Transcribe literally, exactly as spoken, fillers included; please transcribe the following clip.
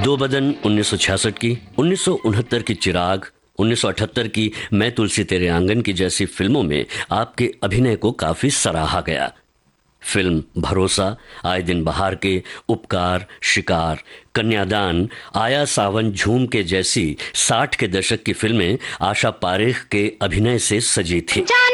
दो बदन उन्नीस सौ छियासठ की, उन्नीस सौ उनहत्तर की चिराग, उन्नीस सौ अठहत्तर की मैं तुलसी तेरे आंगन की जैसी फिल्मों में आपके अभिनय को काफी सराहा गया। फिल्म भरोसा, आए दिन बहार के, उपकार, शिकार, कन्यादान, आया सावन झूम के जैसी साठ के दशक की फिल्में आशा पारेख के अभिनय से सजी थी।